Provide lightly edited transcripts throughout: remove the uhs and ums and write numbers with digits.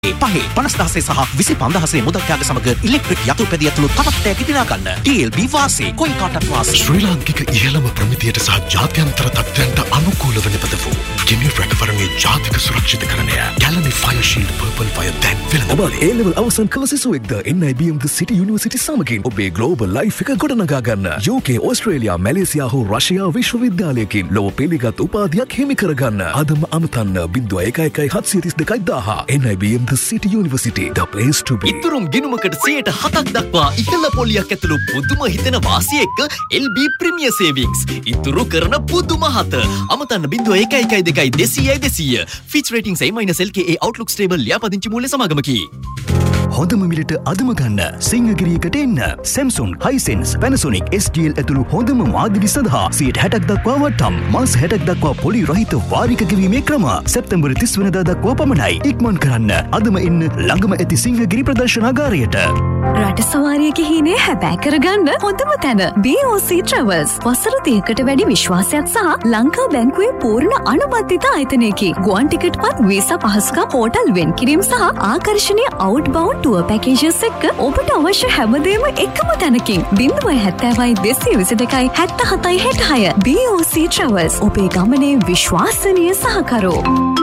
පහේ 50000 සහ 25000 මුදල් ත්‍යාග සමග ඉලෙක්ට්‍රික් යතු පැදිය ඇතුළු තවත් තෑගි දිනා ගන්න. TLB වාසේ කොයි කාටත් වාසේ. ශ්‍රී ලාංකික ඉහළම ප්‍රමිතියට සහ ජාත්‍යන්තර තත්ත්වයන්ට අනුකූලව නිපදවූ ගෙනියු රැකවරණයේ ජාතික සුරක්ෂිතකරණය Galani Fire Shield Purple Fire දැන් වෙළඳ ඔබ A-level අවසන් කළ සිසුවෙක්ද NIBM The City University සමගින් ඔබේ global life එක ගොඩනගා ගන්න. UK, ඕස්ට්‍රේලියා, මැලේසියා හෝ රෂ්‍යා විශ්වවිද්‍යාලයකින් ලොව පිළිගත් උපාධියක් හිමි කරගන්න. අදම අමතන්න 0117321000 NIBM The City University, the place to be. ඉතුරුම් ගිණුමකට 7% දක්වා ඉහළ පොලියක් ඇතුළු පුදුම හිතෙන වාසිය එක්ක LB Premier Savings. ඉතුරු කරන පුදුම හත. අමතන්න 011200 Fitch Ratings A-LKA Outlook Stable ලියාපදිංචි මූල්‍ය සමාගමකි. හොඳම මිලට අදම ගන්න සිංහගිරියකට එන්න. Samsung, Hisense, Panasonic, SGL ඇතුළු හොඳම මාධ්‍ය සඳහා 60% දක්වා වටම්. මාස 60ක් දක්වා පොලි රහිත වාරික කිරීමේ ක්‍රම සැප්තැම්බර් 30 වෙනිදා දක්වා පමණයි. ඉක්මන් කරන්න. අදම එන්න ළඟම ඇති සිංහගිරි ප්‍රදර්ශනාගාරයට. රට සවාරිය ගිහිනේ හැබෑ කරගන්න හොඳම තැන BOC Travels. වසර 30කට වැඩි විශ්වාසයක් සහ ලංකා බැංකුවේ පූර්ණ අනුමත ආයතනයකි. ගුවන් ටිකට්පත්, වීසා පහසුකම්, හෝටල් වෙන් කිරීම සහ ආකර්ෂණීය outbound tour packages එක්ක ඔබට අවශ්‍ය හැමදේම එකම තැනකින්. 070 222 77 66 BOC Travels. ඔබේ ගමනේ විශ්වාසනීය සහකරු.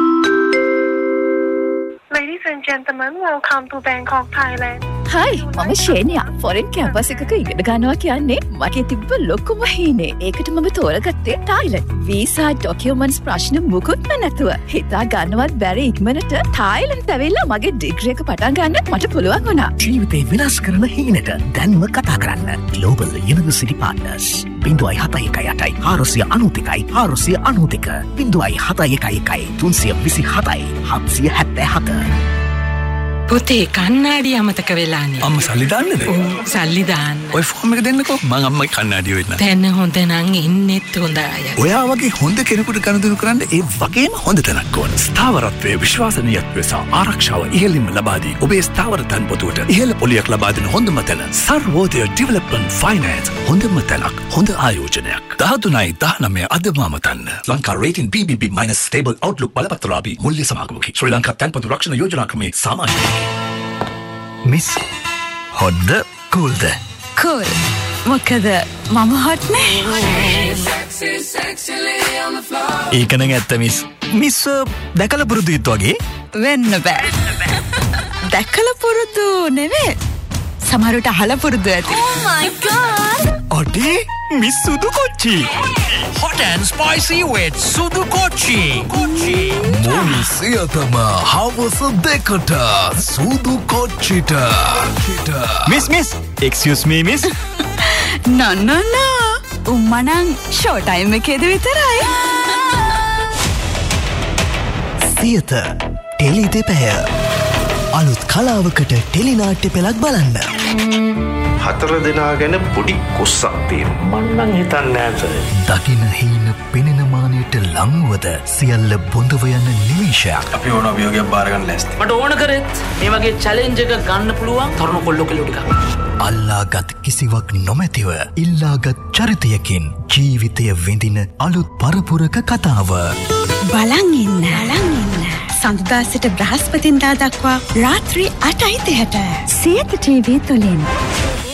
Ladies and gentlemen, welcome to Bangkok, Thailand. Hi, මම ශේනියා. ෆොරෙන් කැම්පස් එකක ඉගෙන ගන්නවා කියන්නේ මගේ තිබ්බ ලොකුම හීනේ. ඒකට මම තෝරගත්තේ තායිලන්ත. වීසා ඩොකියුමන්ට්ස් ප්‍රශ්න මුකුත්ම නැතුව හිතා ගන්නවත් බැරි ඉක්මනට තායිලන්ත ඇවිල්ලා මගේ ඩිග්‍රී එක පටන් ගන්න මට පුළුවන් වුණා. ජීවිතේ විනාශ කරන හීනට දැන්ම කතා කරන්න. Global University Partners. 071 493 493 071 327 777. පුතේ කන්නාඩි අමතක වෙලානේ. අම්ම සල්ලි දාන්නද? ඔව් සල්ලි දාන්න. ඔය ෆෝම් එක දෙන්නකෝ. මං අම්මයි කන්නාඩි වෙන්න. දැන් හොඳ නම් ඉන්නෙත් හොඳ අය. ඔයා වගේ හොඳ කෙනෙකුට කනදුරු කරන්න ඒ වගේම හොඳ තැනක් ඕන. ස්ථාවරත්වයේ විශ්වාසනීයත්වය සහ ආරක්ෂාව ඉහළින්ම ලබා දී ඔබේ ස්ථාවර තන්පොතුවට ඉහළ පොලියක් ලබා දෙන හොඳම තැන සර්වෝදය ඩෙවලොප්මන්ට් ෆයිනෑන්ස්. හොඳම තැනක්, හොඳ ආයෝජනයක්. 13/19 අදම අමතන්න. Lanka rating BBB- stable Outlook බලපත්‍රාපි මූල්‍ය සමාගමකි. ශ්‍රී ලංකා තන්පොතු රක්ෂණ යෝජනා ක්‍රමේ සාමාන්‍ය. මිස් හොද්ද කූල්ද? Cool. මොකද මම හොට් නේ. ඒකනම් ඇත්ත මිස්. මිස් දැකලා පුරුදු යුත් වගේ වෙන්න බෑ. දැකලා පුරුදු නෙවෙයි. සමහරට අහලා පුරුදු ඇති. Oh my god. අඩේ මිස් සුදු කොච්චි. Hot and spicy with Sudu Kochi. මොනිසියතම හවස දෙකට සුදු කොච්චිට. Miss, excuse me, miss. No. උම්මනං show time එකේද විතරයි. සියත ටෙලි දෙපැය. අලුත් කලාවකට ටෙලිනාට්‍ය පෙළක් බලන්න. 4 දෙනා ගැන පොඩි කුස්සක් තියෙනවා. මම නම් හිතන්නේ නැහැ. දකින හීන පෙනෙන මානෙට ලංවද සියල්ල බොඳව යන නිමේෂයක්. අපි ඕන අභියෝගයක් බාර ගන්න ලෑස්ති. මට ඕන කරෙත් මේ වගේ චැලෙන්ජ් එක ගන්න පුළුවන් තරුණ කොල්ලෝ ටිකක්. අල්ලාගත් කිසිවක් නොමැතිව ඉල්ලාගත් චරිතයකින් ජීවිතය විඳින අලුත් පරපුරක කතාව. බලන් ඉන්න. සඳුදා සිට බ්‍රහස්පතින්දා දක්වා රාත්‍රී 8:30ට සියත TV තුලින්.